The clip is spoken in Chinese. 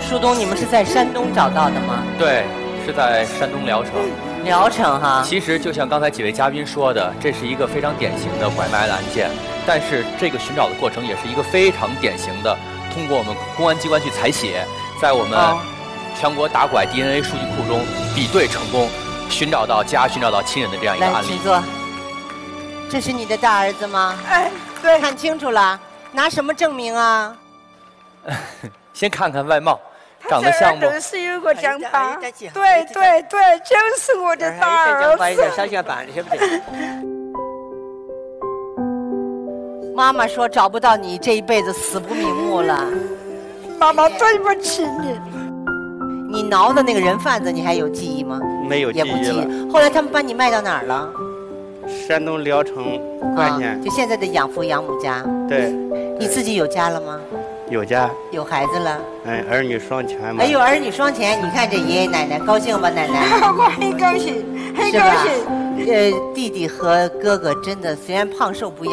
树东，你们是在山东找到的吗？ 对，是在山东聊城。 聊城哈。 其实就像刚才几位嘉宾说的，这是一个非常典型的拐卖案件，但是这个寻找的过程也是一个非常典型的，通过我们公安机关去采血，在我们全国打拐 DNA 数据库中比对成功，寻找到亲人的这样一个案例。 来，请坐。这是你的大儿子吗？ 哎，对。 看清楚了，拿什么证明啊？ 先看看外貌。长得像吗？ 都是有个奖牌，对，就是我的大儿子。 小心办的，晓不得？ 妈妈说找不到你，这一辈子死不瞑目了。 妈妈对不起你。 你挠的那个人贩子，你还有记忆吗？ 没有记忆了。 也不记忆。后来他们把你卖到哪儿了？ 山东聊城关县。 就现在的养父养母家。 对。 你自己有家了吗？ 有家， 有孩子了， 儿女双全嘛。 哎呦，儿女双全，你看这爷爷奶奶高兴吧？奶奶， 我很高兴，很高兴。 弟弟和哥哥真的虽然胖瘦不一样。